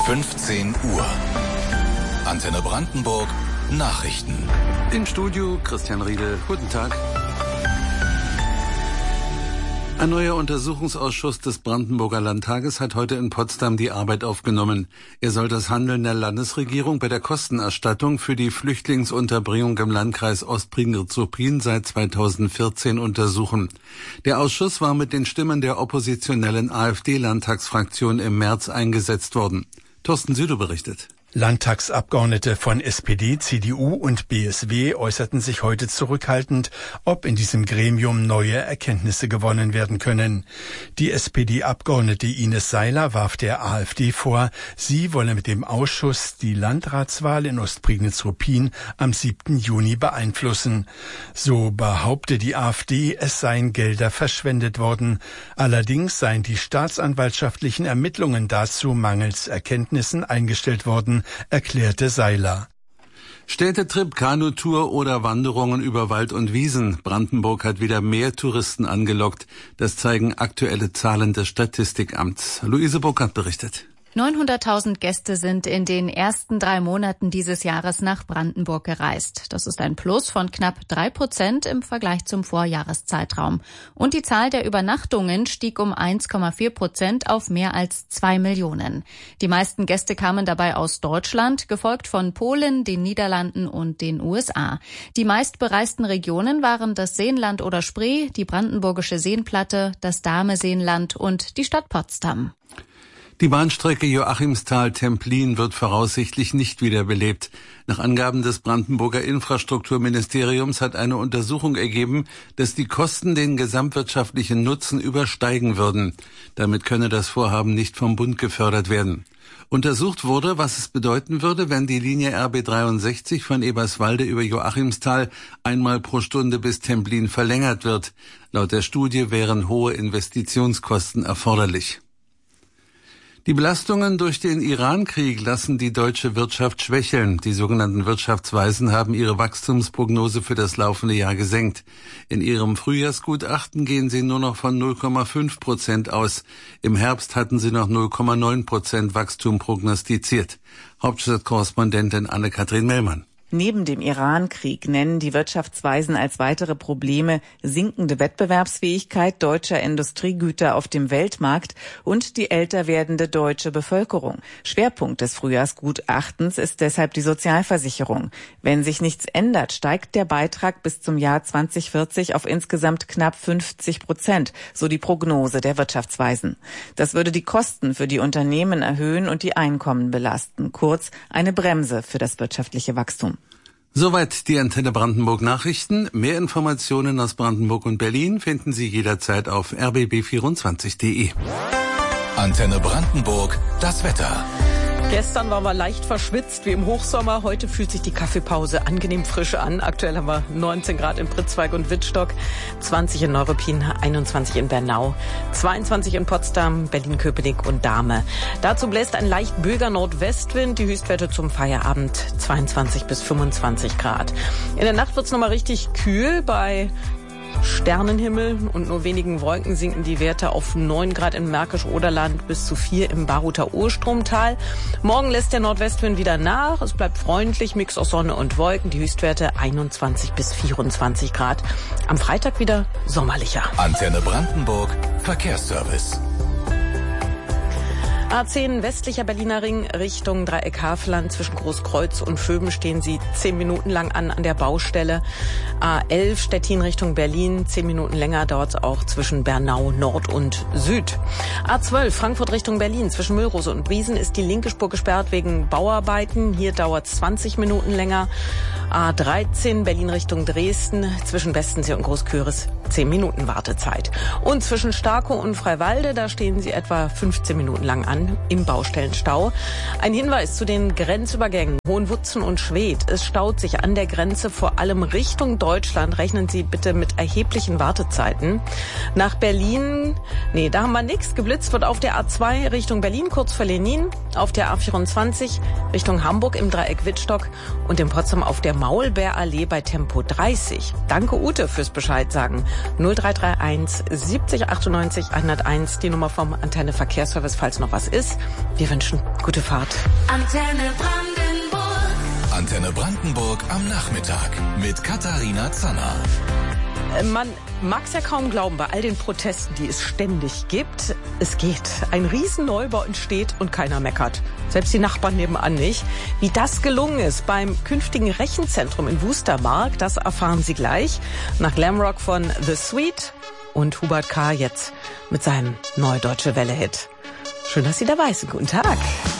15 Uhr. Antenne Brandenburg Nachrichten. Im Studio Christian Riedel. Guten Tag. Ein neuer Untersuchungsausschuss des Brandenburger Landtages hat heute in Potsdam die Arbeit aufgenommen. Er soll das Handeln der Landesregierung bei der Kostenerstattung für die Flüchtlingsunterbringung im Landkreis Ostprignitz-Ruppin seit 2014 untersuchen. Der Ausschuss war mit den Stimmen der oppositionellen AfD-Landtagsfraktion im März eingesetzt worden. Thorsten Südow berichtet. Landtagsabgeordnete von SPD, CDU und BSW äußerten sich heute zurückhaltend, ob in diesem Gremium neue Erkenntnisse gewonnen werden können. Die SPD-Abgeordnete Ines Seiler warf der AfD vor, sie wolle mit dem Ausschuss die Landratswahl in Ostprignitz-Ruppin am 7. Juni beeinflussen. So behaupte die AfD, es seien Gelder verschwendet worden. Allerdings seien die staatsanwaltschaftlichen Ermittlungen dazu mangels Erkenntnissen eingestellt worden, erklärte Seiler. Städtetrip, Kanutour oder Wanderungen über Wald und Wiesen. Brandenburg hat wieder mehr Touristen angelockt. Das zeigen aktuelle Zahlen des Statistikamts. Luise Burkhardt berichtet. 900.000 Gäste sind in den ersten 3 Monaten dieses Jahres nach Brandenburg gereist. Das ist ein Plus von knapp 3% im Vergleich zum Vorjahreszeitraum. Und die Zahl der Übernachtungen stieg um 1,4% auf mehr als 2 Millionen. Die meisten Gäste kamen dabei aus Deutschland, gefolgt von Polen, den Niederlanden und den USA. Die meistbereisten Regionen waren das Seenland oder Spree, die Brandenburgische Seenplatte, das Dahme-Seenland und die Stadt Potsdam. Die Bahnstrecke Joachimsthal-Templin wird voraussichtlich nicht wiederbelebt. Nach Angaben des Brandenburger Infrastrukturministeriums hat eine Untersuchung ergeben, dass die Kosten den gesamtwirtschaftlichen Nutzen übersteigen würden. Damit könne das Vorhaben nicht vom Bund gefördert werden. Untersucht wurde, was es bedeuten würde, wenn die Linie RB 63 von Eberswalde über Joachimsthal einmal pro Stunde bis Templin verlängert wird. Laut der Studie wären hohe Investitionskosten erforderlich. Die Belastungen durch den Iran-Krieg lassen die deutsche Wirtschaft schwächeln. Die sogenannten Wirtschaftsweisen haben ihre Wachstumsprognose für das laufende Jahr gesenkt. In ihrem Frühjahrsgutachten gehen sie nur noch von 0,5% aus. Im Herbst hatten sie noch 0,9% Wachstum prognostiziert. Hauptstadtkorrespondentin Anne-Kathrin Mellmann. Neben dem Iran-Krieg nennen die Wirtschaftsweisen als weitere Probleme sinkende Wettbewerbsfähigkeit deutscher Industriegüter auf dem Weltmarkt und die älter werdende deutsche Bevölkerung. Schwerpunkt des Frühjahrsgutachtens ist deshalb die Sozialversicherung. Wenn sich nichts ändert, steigt der Beitrag bis zum Jahr 2040 auf insgesamt knapp 50%, so die Prognose der Wirtschaftsweisen. Das würde die Kosten für die Unternehmen erhöhen und die Einkommen belasten. Kurz, eine Bremse für das wirtschaftliche Wachstum. Soweit die Antenne Brandenburg Nachrichten. Mehr Informationen aus Brandenburg und Berlin finden Sie jederzeit auf rbb24.de. Antenne Brandenburg, das Wetter. Gestern waren wir leicht verschwitzt wie im Hochsommer. Heute fühlt sich die Kaffeepause angenehm frisch an. Aktuell haben wir 19 Grad in Pritzwalk und Wittstock, 20 in Neuruppin, 21 in Bernau, 22 in Potsdam, Berlin-Köpenick und Dahme. Dazu bläst ein leicht böiger Nordwestwind. Die Höchstwerte zum Feierabend 22 bis 25 Grad. In der Nacht wird's nochmal richtig kühl. Bei Sternenhimmel und nur wenigen Wolken sinken die Werte auf 9 Grad im Märkisch-Oderland bis zu 4 im Baruther Urstromtal. Morgen lässt der Nordwestwind wieder nach. Es bleibt freundlich, Mix aus Sonne und Wolken. Die Höchstwerte 21 bis 24 Grad. Am Freitag wieder sommerlicher. Antenne Brandenburg, Verkehrsservice. A10 westlicher Berliner Ring Richtung Dreieck Havelland. Zwischen Großkreuz und Vöben stehen Sie 10 Minuten lang an der Baustelle. A11 Stettin Richtung Berlin. 10 Minuten länger dauert es auch zwischen Bernau Nord und Süd. A12 Frankfurt Richtung Berlin. Zwischen Müllrose und Briesen ist die linke Spur gesperrt wegen Bauarbeiten. Hier dauert es 20 Minuten länger. A13 Berlin Richtung Dresden. Zwischen Westensee und Großköris 10 Minuten Wartezeit. Und zwischen Starkow und Freiwalde, da stehen Sie etwa 15 Minuten lang an im Baustellenstau. Ein Hinweis zu den Grenzübergängen. Hohenwutzen und Schwedt. Es staut sich an der Grenze, vor allem Richtung Deutschland. Rechnen Sie bitte mit erheblichen Wartezeiten. Nach Berlin, da haben wir nichts. Geblitzt wird auf der A2 Richtung Berlin, kurz vor Lenin. Auf der A24 Richtung Hamburg im Dreieck Wittstock und in Potsdam auf der Maulbeerallee bei Tempo 30. Danke Ute fürs Bescheid sagen. 0331 70 98 101, die Nummer vom Antenne Verkehrsservice, falls noch was ist. Wir wünschen gute Fahrt. Antenne Brandenburg. Antenne Brandenburg am Nachmittag mit Katharina Zanner. Man mag es ja kaum glauben, bei all den Protesten, die es ständig gibt. Es geht. Ein Riesenneubau entsteht und keiner meckert. Selbst die Nachbarn nebenan nicht. Wie das gelungen ist beim künftigen Rechenzentrum in Wustermark, das erfahren Sie gleich. Nach Glamrock von The Sweet und Hubert K. jetzt mit seinem Neue Deutsche Welle-Hit. Schön, dass Sie dabei sind. Guten Tag.